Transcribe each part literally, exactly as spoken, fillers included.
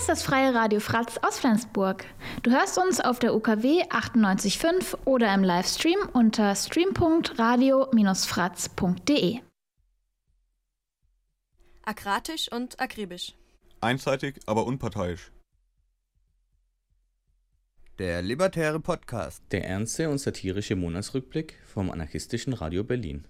ist das Freie Radio Fratz aus Flensburg. Du hörst uns auf der U K W achtundneunzig Komma fünf oder im Livestream unter stream punkt radio Bindestrich fratz punkt de. Akratisch und akribisch. Einseitig, aber unparteiisch. Der libertäre Podcast. Der ernste und satirische Monatsrückblick vom anarchistischen Radio Berlin.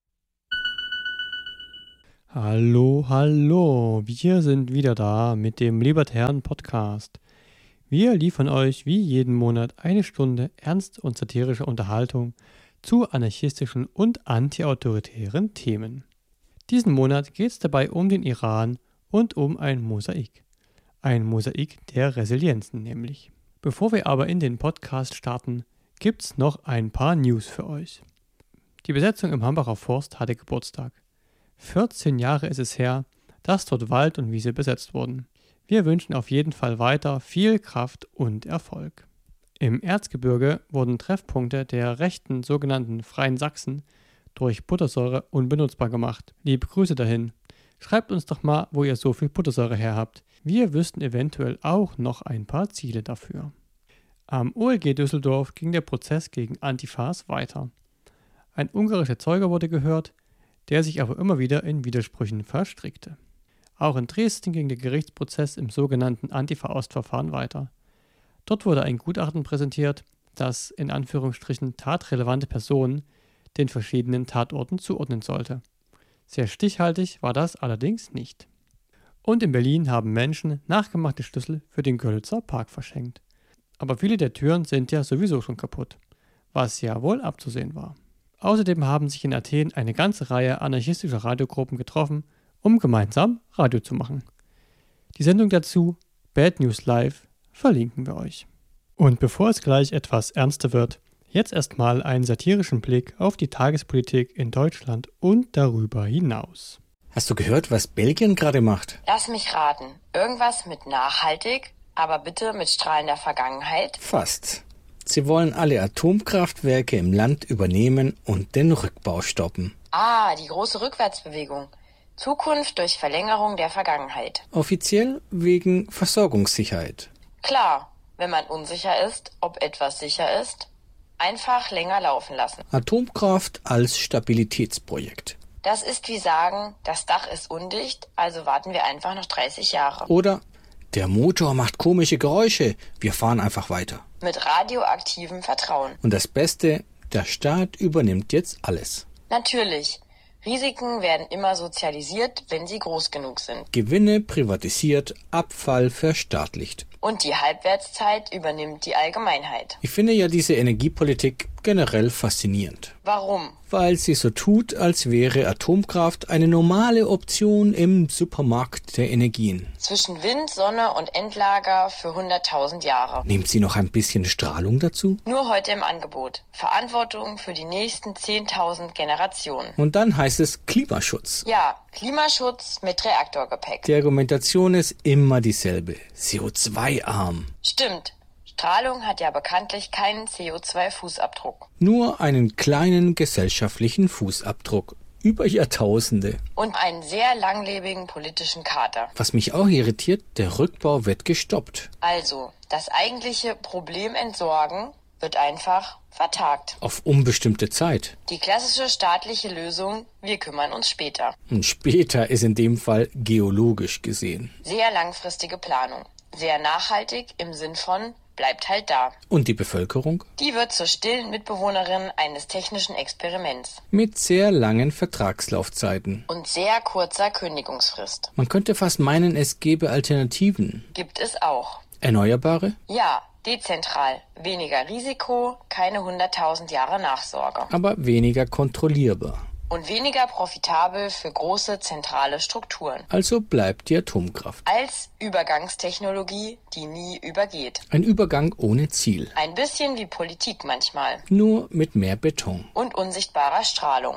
Hallo, hallo, wir sind wieder da mit dem libertären Podcast. Wir liefern euch wie jeden Monat eine Stunde ernst und satirische Unterhaltung zu anarchistischen und antiautoritären Themen. Diesen Monat geht es dabei um den Iran und um ein Mosaik. Ein Mosaik der Resilienzen nämlich. Bevor wir aber in den Podcast starten, gibt's noch ein paar News für euch. Die Besetzung im Hambacher Forst hatte Geburtstag. vierzehn Jahre ist es her, dass dort Wald und Wiese besetzt wurden. Wir wünschen auf jeden Fall weiter viel Kraft und Erfolg. Im Erzgebirge wurden Treffpunkte der rechten sogenannten Freien Sachsen durch Buttersäure unbenutzbar gemacht. Liebe Grüße dahin. Schreibt uns doch mal, wo ihr so viel Buttersäure her habt. Wir wüssten eventuell auch noch ein paar Ziele dafür. Am O L G Düsseldorf ging der Prozess gegen Antifas weiter. Ein ungarischer Zeuge wurde gehört, der sich aber immer wieder in Widersprüchen verstrickte. Auch in Dresden ging der Gerichtsprozess im sogenannten Antifa-Ost-Verfahren weiter. Dort wurde ein Gutachten präsentiert, das in Anführungsstrichen tatrelevante Personen den verschiedenen Tatorten zuordnen sollte. Sehr stichhaltig war das allerdings nicht. Und in Berlin haben Menschen nachgemachte Schlüssel für den Görlitzer Park verschenkt. Aber viele der Türen sind ja sowieso schon kaputt, was ja wohl abzusehen war. Außerdem haben sich in Athen eine ganze Reihe anarchistischer Radiogruppen getroffen, um gemeinsam Radio zu machen. Die Sendung dazu, Bad News Live, verlinken wir euch. Und bevor es gleich etwas ernster wird, jetzt erstmal einen satirischen Blick auf die Tagespolitik in Deutschland und darüber hinaus. Hast du gehört, was Belgien gerade macht? Lass mich raten. Irgendwas mit nachhaltig, aber bitte mit strahlender Vergangenheit? Fast. Sie wollen alle Atomkraftwerke im Land übernehmen und den Rückbau stoppen. Ah, die große Rückwärtsbewegung. Zukunft durch Verlängerung der Vergangenheit. Offiziell wegen Versorgungssicherheit. Klar, wenn man unsicher ist, ob etwas sicher ist, einfach länger laufen lassen. Atomkraft als Stabilitätsprojekt. Das ist wie sagen, das Dach ist undicht, also warten wir einfach noch dreißig Jahre. Oder der Motor macht komische Geräusche, wir fahren einfach weiter. Mit radioaktivem Vertrauen. Und das Beste, der Staat übernimmt jetzt alles. Natürlich. Risiken werden immer sozialisiert, wenn sie groß genug sind. Gewinne privatisiert, Abfall verstaatlicht. Und die Halbwertszeit übernimmt die Allgemeinheit. Ich finde ja diese Energiepolitik generell faszinierend. Warum? Weil sie so tut, als wäre Atomkraft eine normale Option im Supermarkt der Energien. Zwischen Wind, Sonne und Endlager für hunderttausend Jahre. Nehmt sie noch ein bisschen Strahlung dazu? Nur heute im Angebot. Verantwortung für die nächsten zehntausend Generationen. Und dann heißt es Klimaschutz. Ja, Klimaschutz mit Reaktorgepäck. Die Argumentation ist immer dieselbe. C O zwei arm. Stimmt. Strahlung hat ja bekanntlich keinen C O zwei Fußabdruck. Nur einen kleinen gesellschaftlichen Fußabdruck. Über Jahrtausende. Und einen sehr langlebigen politischen Kater. Was mich auch irritiert, der Rückbau wird gestoppt. Also, das eigentliche Problem entsorgen wird einfach vertagt. Auf unbestimmte Zeit. Die klassische staatliche Lösung, wir kümmern uns später. Und später ist in dem Fall geologisch gesehen. Sehr langfristige Planung. Sehr nachhaltig im Sinn von bleibt halt da. Und die Bevölkerung? Die wird zur stillen Mitbewohnerin eines technischen Experiments. Mit sehr langen Vertragslaufzeiten. Und sehr kurzer Kündigungsfrist. Man könnte fast meinen, es gäbe Alternativen. Gibt es auch. Erneuerbare? Ja, dezentral. Weniger Risiko, keine hunderttausend Jahre Nachsorge. Aber weniger kontrollierbar. Und weniger profitabel für große zentrale Strukturen. Also bleibt die Atomkraft. Als Übergangstechnologie, die nie übergeht. Ein Übergang ohne Ziel. Ein bisschen wie Politik manchmal. Nur mit mehr Beton. Und unsichtbarer Strahlung.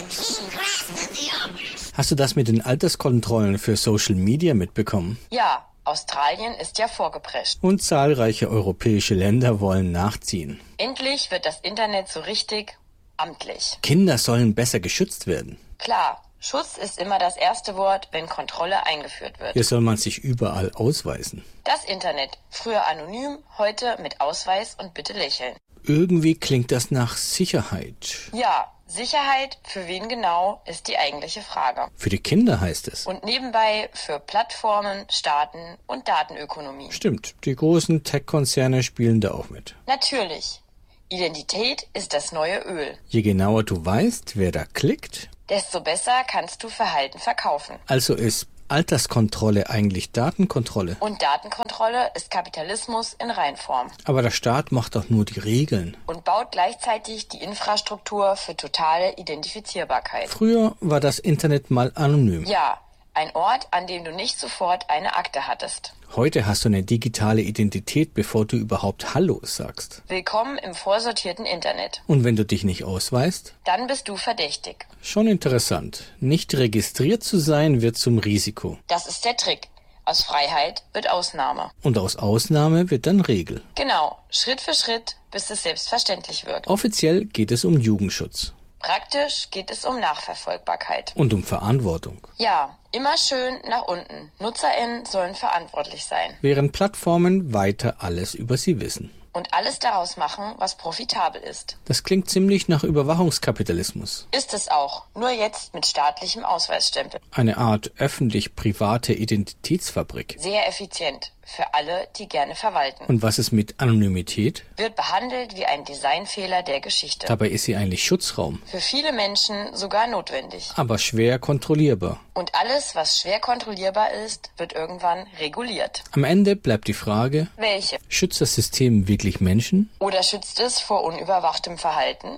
Hast du das mit den Alterskontrollen für Social Media mitbekommen? Ja, Australien ist ja vorgeprescht. Und zahlreiche europäische Länder wollen nachziehen. Endlich wird das Internet so richtig amtlich. Kinder sollen besser geschützt werden. Klar, Schutz ist immer das erste Wort, wenn Kontrolle eingeführt wird. Hier soll man sich überall ausweisen. Das Internet, früher anonym, heute mit Ausweis und bitte lächeln. Irgendwie klingt das nach Sicherheit. Ja, Sicherheit, für wen genau, ist die eigentliche Frage. Für die Kinder heißt es. Und nebenbei für Plattformen, Staaten und Datenökonomie. Stimmt, die großen Tech-Konzerne spielen da auch mit. Natürlich. Identität ist das neue Öl. Je genauer du weißt, wer da klickt, desto besser kannst du Verhalten verkaufen. Also ist Alterskontrolle eigentlich Datenkontrolle? Und Datenkontrolle ist Kapitalismus in Reinform. Aber der Staat macht doch nur die Regeln. Und baut gleichzeitig die Infrastruktur für totale Identifizierbarkeit. Früher war das Internet mal anonym. Ja, ein Ort, an dem du nicht sofort eine Akte hattest. Heute hast du eine digitale Identität, bevor du überhaupt Hallo sagst. Willkommen im vorsortierten Internet. Und wenn du dich nicht ausweist? Dann bist du verdächtig. Schon interessant. Nicht registriert zu sein, wird zum Risiko. Das ist der Trick. Aus Freiheit wird Ausnahme. Und aus Ausnahme wird dann Regel. Genau, Schritt für Schritt, bis es selbstverständlich wird. Offiziell geht es um Jugendschutz. Praktisch geht es um Nachverfolgbarkeit. Und um Verantwortung. Ja, immer schön nach unten. NutzerInnen sollen verantwortlich sein. Während Plattformen weiter alles über sie wissen. Und alles daraus machen, was profitabel ist. Das klingt ziemlich nach Überwachungskapitalismus. Ist es auch, nur jetzt mit staatlichem Ausweisstempel. Eine Art öffentlich-private Identitätsfabrik. Sehr effizient. Für alle, die gerne verwalten. Und was ist mit Anonymität? Wird behandelt wie ein Designfehler der Geschichte. Dabei ist sie eigentlich Schutzraum. Für viele Menschen sogar notwendig. Aber schwer kontrollierbar. Und alles, was schwer kontrollierbar ist, wird irgendwann reguliert. Am Ende bleibt die Frage, welche? Schützt das System wirklich Menschen? Oder schützt es vor unüberwachtem Verhalten?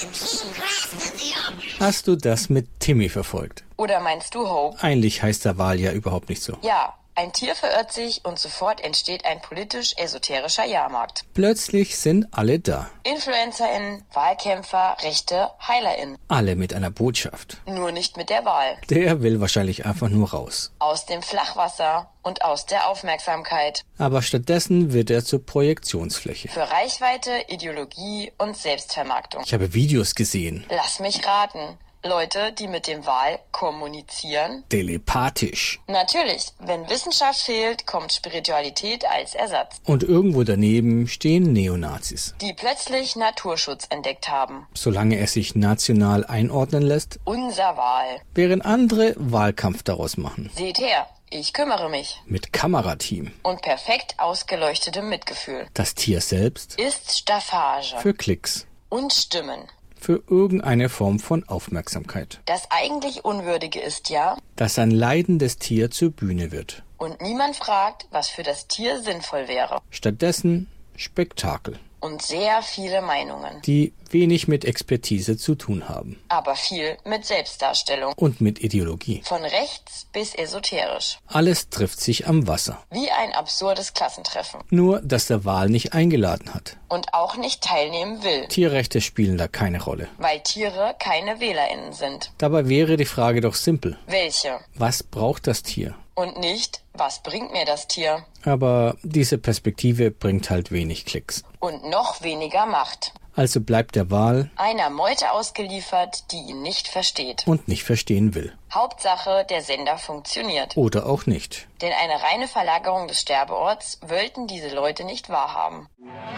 Hast du das mit Timmy verfolgt? Oder meinst du Hope? Eigentlich heißt der Wahl ja überhaupt nicht so. Ja. Ein Tier verirrt sich und sofort entsteht ein politisch-esoterischer Jahrmarkt. Plötzlich sind alle da. InfluencerInnen, Wahlkämpfer, Rechte, HeilerInnen. Alle mit einer Botschaft. Nur nicht mit der Wahl. Der will wahrscheinlich einfach nur raus. Aus dem Flachwasser und aus der Aufmerksamkeit. Aber stattdessen wird er zur Projektionsfläche. Für Reichweite, Ideologie und Selbstvermarktung. Ich habe Videos gesehen. Lass mich raten. Leute, die mit dem Wal kommunizieren? Telepathisch. Natürlich, wenn Wissenschaft fehlt, kommt Spiritualität als Ersatz. Und irgendwo daneben stehen Neonazis. Die plötzlich Naturschutz entdeckt haben. Solange er sich national einordnen lässt. Unser Wal. Während andere Wahlkampf daraus machen. Seht her, ich kümmere mich. Mit Kamerateam. Und perfekt ausgeleuchtetem Mitgefühl. Das Tier selbst ist Staffage. Für Klicks. Und Stimmen. Für irgendeine Form von Aufmerksamkeit. Das eigentlich Unwürdige ist ja, dass ein leidendes Tier zur Bühne wird. Und niemand fragt, was für das Tier sinnvoll wäre. Stattdessen Spektakel. Und sehr viele Meinungen. Die wenig mit Expertise zu tun haben. Aber viel mit Selbstdarstellung. Und mit Ideologie. Von rechts bis esoterisch. Alles trifft sich am Wasser. Wie ein absurdes Klassentreffen. Nur, dass der Wal nicht eingeladen hat. Und auch nicht teilnehmen will. Tierrechte spielen da keine Rolle. Weil Tiere keine WählerInnen sind. Dabei wäre die Frage doch simpel. Welche? Was braucht das Tier? Und nicht, was bringt mir das Tier? Aber diese Perspektive bringt halt wenig Klicks. Und noch weniger Macht. Also bleibt der Wal einer Meute ausgeliefert, die ihn nicht versteht. Und nicht verstehen will. Hauptsache, der Sender funktioniert. Oder auch nicht. Denn eine reine Verlagerung des Sterbeorts wollten diese Leute nicht wahrhaben.